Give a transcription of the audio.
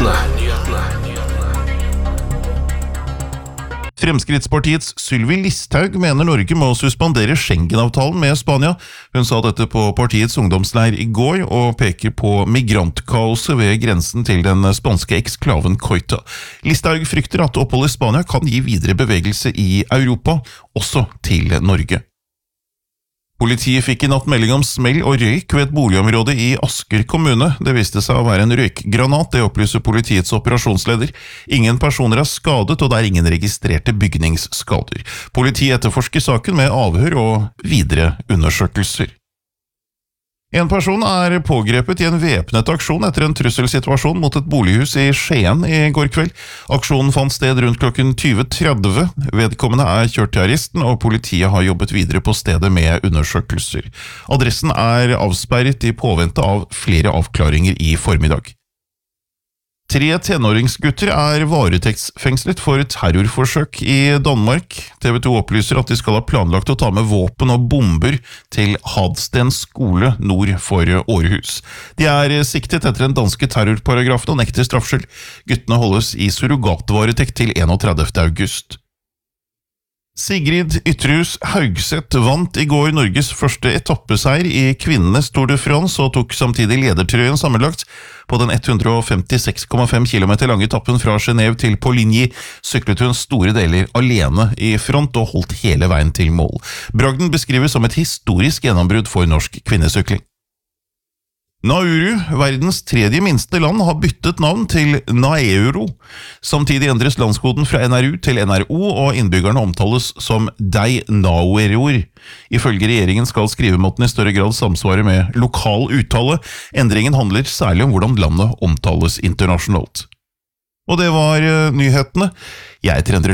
Fremskrittspartiets Sylvi Listhaug mener Norge må suspendere Schengen-avtalen med Spania. Hun sa dette på partiets ungdomsleir i går, og peker på migrantkaoset ved grensen til den spanske eksklaven Ceuta. Listhaug frykter at opphold i Spania kan gi videre bevegelse i Europa, også til Norge. Politiet fikk i natt melding om smell og røyk ved et boligområde i Asker kommune. Det viste seg å være en røykgranat, det opplyser politiets operasjonsleder. Ingen personer er skadet, og det er ingen registrerte bygningsskader. Politiet etterforsker saken med avhør og videre undersøkelser. En person er pågrepet i en væpnet aksjon etter en trusselsituasjon mot et bolighus i Skien i går kveld. Aksjonen fant sted rundt klokken 20:30. Vedkommende er kjørt til arresten, og politiet har jobbet videre på stedet med undersøkelser. Adressen er avsperret i påvente av flere avklaringer i formiddag. 3 tenåringsgutter er varetektsfengslet for terrorforsøk i Danmark. TV 2 opplyser at de skal ha planlagt å ta med våpen og bomber til Hadsten skole nord for Århus. De er siktet etter den danske terrorparagrafen og nekter straffskyld. Guttene holdes i surrogatvaretekt til 31. august. Sigrid Ytrehus Haugseth vant i går Norges første etappeseier i kvinnenes Tour de France og tok samtidig ledertrøyen sammenlagt. På den 156,5 km lange etappen fra Genève til Poligny syklet hun store deler alene i front og holdt hele veien til mål. Bragden beskrives som et historisk gjennombrudd for norsk kvinnesykling. Nauru, verdens 3. minste land, har byttet navn til Naeuro. Samtidig endres landskoden fra NRU til NRO, og innbyggerne omtales som Dei Naueroer. Ifølge regjeringen skal skrivemåten i større grad samsvare med lokal uttale. Endringen handler særlig om hvordan landet omtales internasjonalt. Og det var nyhetene. Jeg heter Endre